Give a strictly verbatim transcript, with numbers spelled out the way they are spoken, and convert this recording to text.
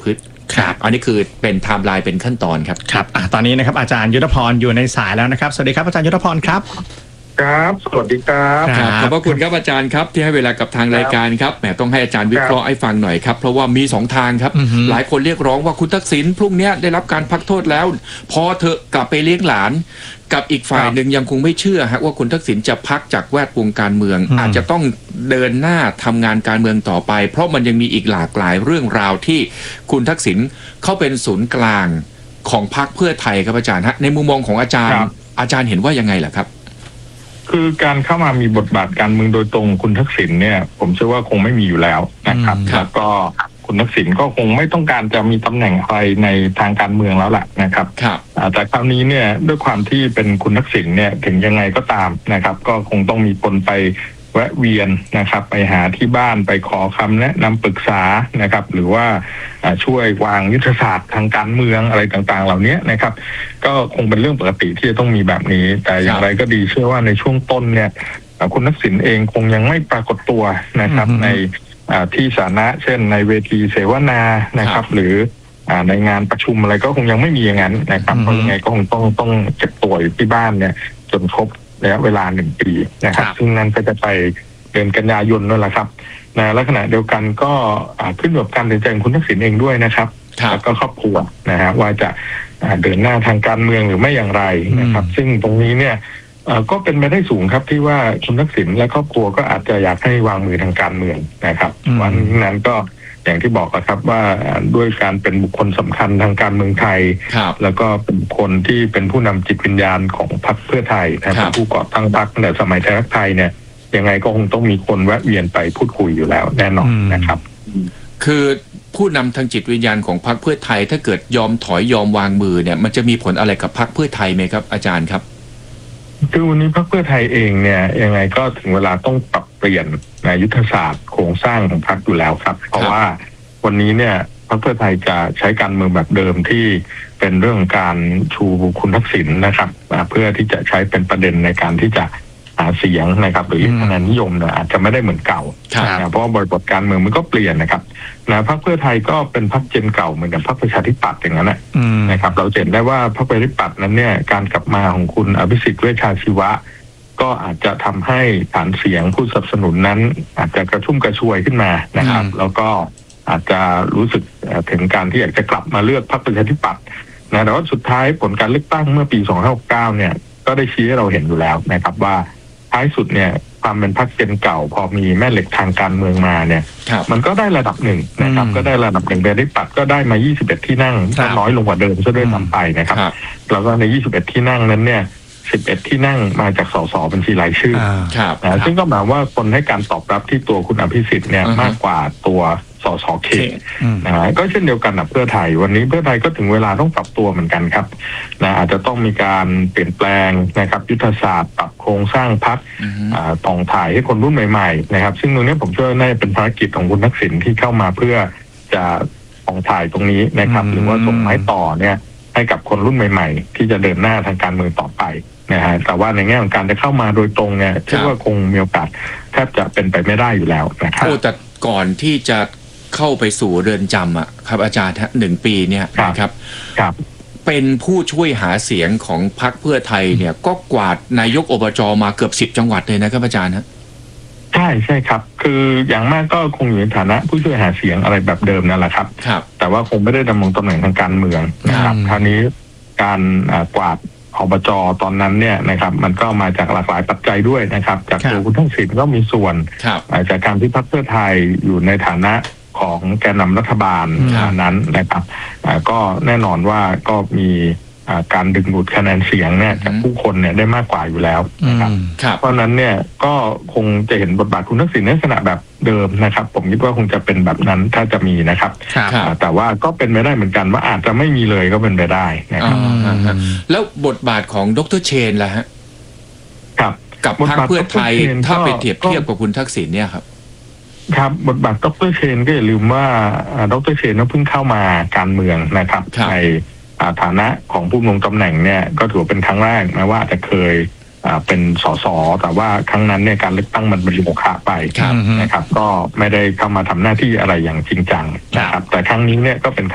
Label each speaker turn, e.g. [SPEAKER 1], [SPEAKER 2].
[SPEAKER 1] พฤษครับอันนี้คือเป็นไทม์ไลน์เป็นขั้นตอนครับ
[SPEAKER 2] ครับตอนนี้นะครับอาจารย์ยุทธพรอยู่ในสายแล้วนะครับสวัสดีครับอาจารย์ยุทธพรครับ
[SPEAKER 3] ครับสวัสดีครับ
[SPEAKER 1] ขอบพระคุณครับอาจารย์ครับที่ให้เวลากับทางรายการครับแหมต้องให้อาจารย์วิเคราะห์ให้ฟังหน่อยครับเพราะว่ามีสองทางครับหลายคนเรียกร้องว่าคุณทักษิณพรุ่งนี้ได้รับการพักโทษแล้วพอเถอะกลับไปเลี้ยงหลานกับอีกฝ่ายหนึ่งยังคงไม่เชื่อฮะว่าคุณทักษิณจะพักจากแวดวงการเมืองอาจจะต้องเดินหน้าทำงานการเมืองต่อไปเพราะมันยังมีอีกหลากหลายเรื่องราวที่คุณทักษิณเขาเป็นศูนย์กลางของพรรคเพื่อไทยครับอาจารย์ฮะในมุมมองของอาจารย์อาจารย์เห็นว่ายังไงล่ะครับ
[SPEAKER 3] คือการเข้ามามีบทบาทการเมืองโดยตรงคุณทักษิณเนี่ยผมเชื่อว่าคงไม่มีอยู่แล้วนะครับแล้วก็คุณทักษิณก็คงไม่ต้องการจะมีตำแหน่งอะไรในทางการเมืองแล้วล่ะนะครับแต่คราวนี้เนี่ยด้วยความที่เป็นคุณทักษิณเนี่ยถึงยังไงก็ตามนะครับก็คงต้องมีคนไปแวะเวียนนะครับไปหาที่บ้านไปขอคำแนะนำปรึกษานะครับหรือว่าช่วยวางยุทธศาสตร์ทางการเมืองอะไรต่างๆเหล่านี้นะครับก็คงเป็นเรื่องปกติที่จะต้องมีแบบนี้แต่อย่างไรก็ดีเชื่อว่าในช่วงต้นเนี่ยคุณทักษิณเองคงยังไม่ปรากฏตัวนะครับในที่สาธารณะเช่นในเวทีเสวนานะครับหรือในงานประชุมอะไรก็คงยังไม่มีอย่างนั้นนะครับเพราะยังไงก็คงต้องต้องเก็บตัวอยู่ที่บ้านเนี่ยจนครบระยะเวลาหนึ่งปีนะครับซึ่งนั้นก็จะไปเดือนกันยายนนั่นแหละครับนะลักษณะเดียวกันก็ขึ้นอยู่กับการตัดสินใจของคุณทักษิณเองด้วยนะครับแล้วก็ครอบครัวนะฮะว่าจะเดินหน้าทางการเมืองหรือไม่อย่างไรนะครับซึ่งตรงนี้เนี่ยก็เป็นไปได้สูงครับที่ว่าคุณทักษิณและครอบครัวก็อาจจะอยากให้วางมือทางการเมืองนะครับวันนั้นก็อย่างที่บอกครับว่าด้วยการเป็นบุคคลสำคัญทางการเมืองไทยแล้วก็เป็นบุคคลที่เป็นผู้นำจิตวิญญาณของพรรคเพื่อไทยนะครับผู้ก่อตั้งพรรคตั้งแต่สมัยไทยรักไทยเนี่ยยังไงก็คงต้องมีคนแวะเวียนไปพูดคุยอยู่แล้วแน่นอนนะครับ
[SPEAKER 1] คือผู้นำทางจิตวิญญาณของพรรคเพื่อไทยถ้าเกิดยอมถอยยอมวางมือเนี่ยมันจะมีผลอะไรกับพรรคเพื่อไทยไหมครับอาจารย์ครับ
[SPEAKER 3] คือวันนี้พรรคเพื่อไทยเองเนี่ยยังไงก็ถึงเวลาต้องปรับเปลี่ยนในยุทธศาสตร์โครงสร้างของพรรคอยู่แล้วครับเพราะว่าวันนี้เนี่ยพรรคเพื่อไทยจะใช้การเมืองแบบเดิมที่เป็นเรื่องการชูคุณทักษิณนะครับเพื่อที่จะใช้เป็นประเด็นในการที่จะหาเสียงนะครับหรือคะแนนนิยมเนี่ยอาจจะไม่ได้เหมือนเก่าเพราะว่าบริบทการเมืองมันก็เปลี่ยนนะครับนะพรรคเพื่อไทยก็เป็นพรรคเจนเก่าเหมือนกับพรรคประชาธิปัตย์อย่างนั้นนะครับเราเห็นได้ว่าพรรคประชาธิปัตย์นั้นเนี่ยการกลับมาของคุณอภิสิทธิ์เวชชาชีวะก็อาจจะทำให้ฐานเสียงผู้สนับสนุนนั้นอาจจะกระชุ่มกระชวยขึ้นมานะครับแล้วก็อาจจะรู้สึกถึงการที่อยากจะกลับมาเลือกพรรคประชาธิปัตย์นะแต่ว่าสุดท้ายผลการเลือกตั้งเมื่อปีสองพันห้าร้อยหกสิบเก้าเนี่ยก็ได้ชี้ให้เราเห็นอยู่แล้วนะครับว่าท้ายสุดเนี่ยความเป็นพรรคเจนเก่าพอมีแม่เหล็กทางการเมืองมาเนี่ยมันก็ได้ระดับหนึ่งนะครับก็ได้ระดับหนึ่งประชาธิปัตย์ก็ได้มายี่สิบเอ็ดที่นั่งก็น้อยลงกว่าเดิมซะด้วยซ้ำไปนะครับแล้วก็ในยี่สิบเอ็ดที่นั่งนั้นเนี่ยสิบเอ็ดที่นั่งมาจากสสบัญชีรายชื่อนะซึ่งก็หมายว่าคนให้การตอบรับที่ตัวคุณอภิสิทธิ์เนี่ยมากกว่าตัวสสเขตนะก็เช่นเดียวกันกับเพื่อไทยวันนี้เพื่อไทยก็ถึงเวลาต้องปรับตัวเหมือนกันครับนะอาจจะต้องมีการเปลี่ยนแปลงนะครับยุทธศาสตร์ปรับโครงสร้างพรรคต่องถ่ายให้คนรุ่นใหม่ๆนะครับซึ่งตรงนี้ผมเชื่อว่าน่าจะเป็นภารกิจของคุณทักษิณที่เข้ามาเพื่อจะต่องถ่ายตรงนี้นะครับหรือว่าส่งไม้ต่อเนี่ยให้กับคนรุ่นใหม่ๆที่จะเดินหน้าทางการเมืองต่อไปนะฮะแต่ว่าในแง่ของการจะเข้ามาโดยตรงเนี่ยเชื่อว่าคงมีโอกาสแทบจะเป็นไปไม่ได้อยู่แล้วนะครับ
[SPEAKER 1] โอ้แต่ก่อนที่จะเข้าไปสู่เรือนจำอ่ะครับอาจารย์ฮะหนึ่งปีเนี่ยนะครับ
[SPEAKER 3] ครับ
[SPEAKER 1] เป็นผู้ช่วยหาเสียงของพรรคเพื่อไทยเนี่ยก็กวาดนายกอบจมาเกือบสิบจังหวัดเลยนะครับอาจารย์ฮะ
[SPEAKER 3] ใช่ใช่ครับคืออย่างมากก็คงอยู่ในฐานะผู้ช่วยหาเสียงอะไรแบบเดิมนั่นแหละครับ
[SPEAKER 1] ครับ
[SPEAKER 3] แต่ว่าคงไม่ได้ดำรงตำแหน่งทางการเมืองนะครับคราวนี้การกวาดอบจตอนนั้นเนี่ยนะครับมันก็มาจากหลากหลายปัจจัยด้วยนะครับจากตัวคุณทักษิณก็มีส่วนจากการที่พรรคเพื่อไทยอยู่ในฐานะของแกนนำรัฐบาลนั้นนะครับก็แน่นอนว่าก็มีการดึงดูดคะแนนเสียงเนี่ยจากผู้คนเนี่ยได้มากกว่าอยู่แล้วนะครับเพราะนั้นเนี่ยก็คงจะเห็นบทบาทคุณทักษิณในลักษณะแบบเดิมนะครับผมคิดว่าคงจะเป็นแบบนั้นถ้าจะมีนะครับแต่ว่าก็เป็นไปได้เหมือนกันว่าอาจจะไม่มีเลยก็เป็นไปได้นะครับ
[SPEAKER 1] แล้วบทบาทของดร.เชนล่ะฮะ
[SPEAKER 3] ครับ
[SPEAKER 1] กับพรรคเพื่อไทยถ้าไปเทียบเทียบกับคุณทักษิณเนี่ยครับ
[SPEAKER 3] ครับบทบาทดร.เชนก็อย่าลืมว่าดร.เชนก็เพิ่งเข้ามาการเมืองนะครับในฐานะของผู้ลงตำแหน่งเนี่ยก็ถือเป็นครั้งแรกนะว่าจะเคยเป็นสสแต่ว่าครั้งนั้นเนี่ยการเลือกตั้งมันเป็นโมฆะไปนะครับก็ไม่ได้เข้ามาทำหน้าที่อะไรอย่างจริงจังนะครับแต่ครั้งนี้เนี่ยก็เป็น